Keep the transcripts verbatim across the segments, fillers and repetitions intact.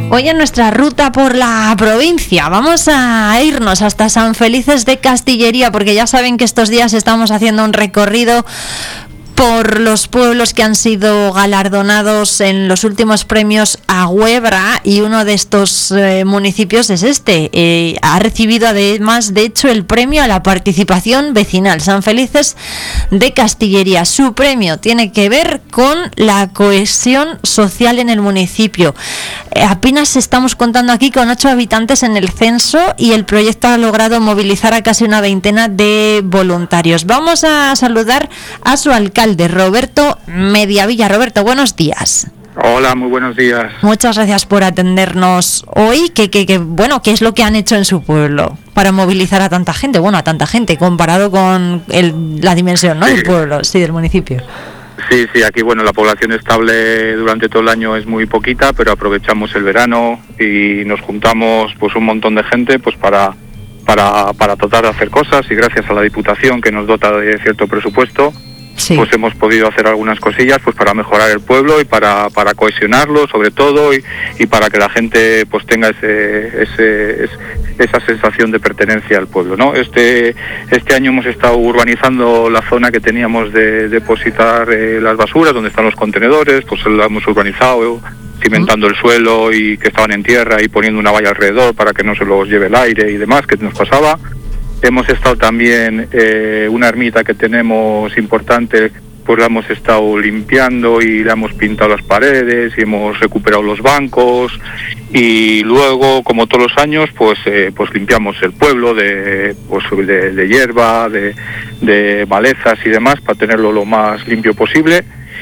Hoy en nuestra ruta por la provincia vamos a irnos hasta San Felices de Castillería, porque ya saben que estos días estamos haciendo un recorrido por los pueblos que han sido galardonados en los últimos premios AWEBRA, y uno de estos eh, municipios es este. Eh, ha recibido además, de hecho, el premio a la participación vecinal, San Felices de Castillería. Su premio tiene que ver con la cohesión social en el municipio. Eh, apenas estamos contando aquí con ocho habitantes en el censo, y el proyecto ha logrado movilizar a casi una veintena de voluntarios. Vamos a saludar a su alcalde, de Roberto Mediavilla. Roberto, buenos días. Hola, muy buenos días. Muchas gracias por atendernos hoy. ¿Qué, qué, qué, bueno, ¿qué es lo que han hecho en su pueblo para movilizar a tanta gente? Bueno, a tanta gente comparado con el, la dimensión, ¿no? Sí. Del pueblo, sí, del municipio. Sí, sí, aquí, bueno, la población estable durante todo el año es muy poquita, pero aprovechamos el verano y nos juntamos pues un montón de gente pues para, para, para tratar de hacer cosas, y gracias a la Diputación, que nos dota de cierto presupuesto, sí, pues hemos podido hacer algunas cosillas pues para mejorar el pueblo y para, para cohesionarlo sobre todo, y, y para que la gente pues tenga ese, ese, ese esa sensación de pertenencia al pueblo, ¿no? Este este año hemos estado urbanizando la zona que teníamos de depositar eh, las basuras, donde están los contenedores, pues la hemos urbanizado, cimentando el suelo y que estaban en tierra, y poniendo una valla alrededor para que no se los lleve el aire y demás, que nos pasaba. Hemos estado también, eh, una ermita que tenemos importante, pues la hemos estado limpiando y le hemos pintado las paredes y hemos recuperado los bancos, y luego, como todos los años, pues eh, pues limpiamos el pueblo de pues de, de hierba, de, de malezas y demás, para tenerlo lo más limpio posible.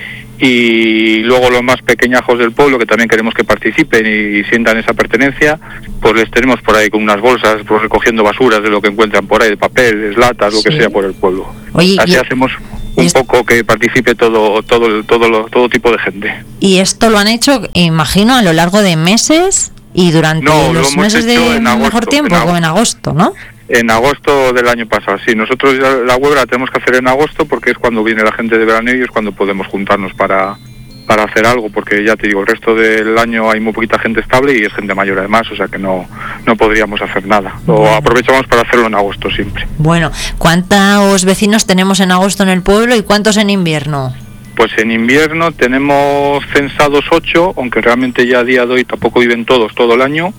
Y luego los más pequeñajos del pueblo, que también queremos que participen y sientan esa pertenencia, pues les tenemos por ahí con unas bolsas, pues recogiendo basuras de lo que encuentran por ahí, de papeles, latas, lo sí. que sea por el pueblo. Oye, así y... hacemos un ¿Est... poco que participe todo todo todo todo tipo de gente. Y esto lo han hecho, imagino, a lo largo de meses y durante no, los meses de agosto, mejor tiempo, como en agosto, ¿no? En agosto del año pasado, sí. Nosotros ya la web la tenemos que hacer en agosto, porque es cuando viene la gente de verano y es cuando podemos juntarnos para, para hacer algo, porque ya te digo, el resto del año hay muy poquita gente estable y es gente mayor además, o sea que no, no podríamos hacer nada. Lo bueno. aprovechamos para hacerlo en agosto siempre. Bueno, ¿cuántos vecinos tenemos en agosto en el pueblo y cuántos en invierno? Pues en invierno tenemos censados ocho, aunque realmente ya a día de hoy tampoco viven todos todo el año.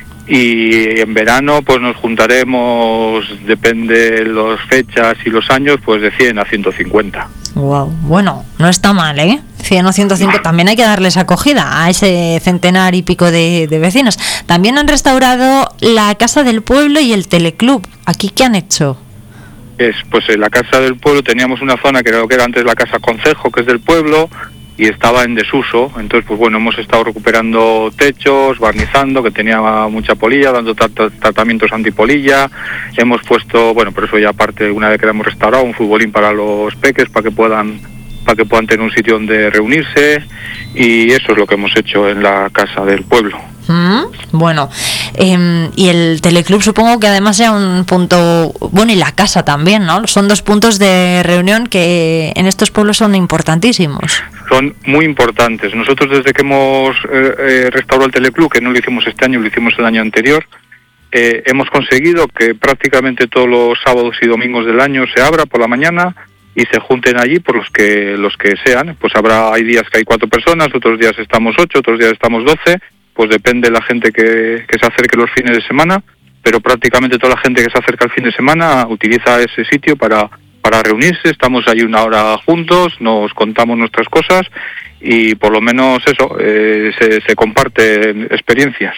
Y en verano pues nos juntaremos, depende las fechas y los años, pues de cien a ciento cincuenta. Wow, bueno, no está mal, ¿eh? cien o ciento cincuenta, no. También hay que darles acogida a ese centenar y pico de, de vecinos. También han restaurado la Casa del Pueblo y el Teleclub. ¿Aquí qué han hecho? Es, pues en la Casa del Pueblo teníamos una zona que era lo que era antes la Casa Concejo, que es del pueblo, y estaba en desuso. Entonces pues bueno, hemos estado recuperando techos, barnizando, que tenía mucha polilla, dando tra- tratamientos antipolilla. Hemos puesto, bueno, por eso ya aparte, una vez que la hemos restaurado, un futbolín para los peques, para que puedan para que puedan tener un sitio donde reunirse, y eso es lo que hemos hecho en la Casa del Pueblo. Mm, bueno, eh, y el Teleclub supongo que además sea un punto, bueno, y la casa también, ¿no? Son dos puntos de reunión que en estos pueblos son importantísimos. Son muy importantes. Nosotros, desde que hemos eh, eh, restaurado el Teleclub, que no lo hicimos este año, lo hicimos el año anterior, eh, hemos conseguido que prácticamente todos los sábados y domingos del año se abra por la mañana y se junten allí por los que los que sean. Pues habrá, hay días que hay cuatro personas, otros días estamos ocho, otros días estamos doce, pues depende de la gente que, que se acerque los fines de semana, pero prácticamente toda la gente que se acerca el fin de semana utiliza ese sitio para, para reunirse. Estamos allí una hora juntos, nos contamos nuestras cosas y por lo menos eso, eh, se, se comparten experiencias.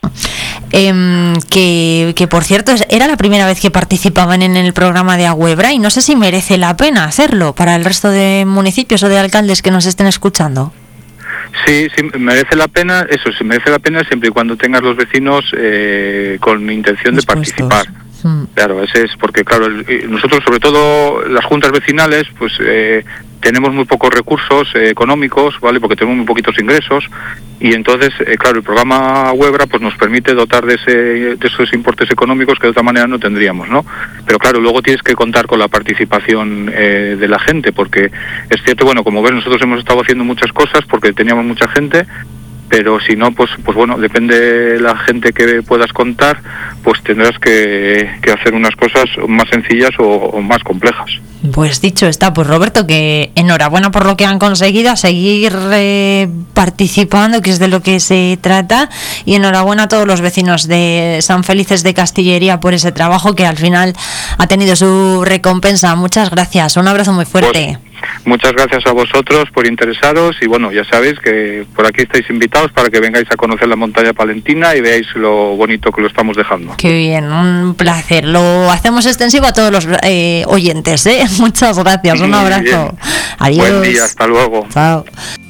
Eh, que, que por cierto era la primera vez que participaban en el programa de AWEBRA, y no sé si merece la pena hacerlo para el resto de municipios o de alcaldes que nos estén escuchando. Sí, sí, merece la pena, eso sí, merece la pena siempre y cuando tengas los vecinos eh, con intención de participar. Hmm. Claro, ese es porque, claro, el, nosotros, sobre todo las juntas vecinales, pues eh, tenemos muy pocos recursos eh, económicos, ¿vale? Porque tenemos muy poquitos ingresos, y entonces, eh, claro, el programa AWEBRA pues nos permite dotar de ese de esos importes económicos que de otra manera no tendríamos, ¿no? Pero claro, luego tienes que contar con la participación eh, de la gente, porque es cierto, bueno, como ves, nosotros hemos estado haciendo muchas cosas porque teníamos mucha gente, pero si no, pues pues bueno, depende de la gente que puedas contar, pues tendrás que, que hacer unas cosas más sencillas o, o más complejas. Pues dicho está, pues Roberto, que enhorabuena por lo que han conseguido, a seguir eh, participando, que es de lo que se trata, y enhorabuena a todos los vecinos de San Felices de Castillería por ese trabajo que al final ha tenido su recompensa. Muchas gracias, un abrazo muy fuerte. Pues, muchas gracias a vosotros por interesaros y bueno, ya sabéis que por aquí estáis invitados para que vengáis a conocer la montaña palentina y veáis lo bonito que lo estamos dejando. Qué bien, un placer. Lo hacemos extensivo a todos los eh, oyentes, ¿eh? Muchas gracias, un abrazo. Adiós. Buen día, hasta luego. Chao.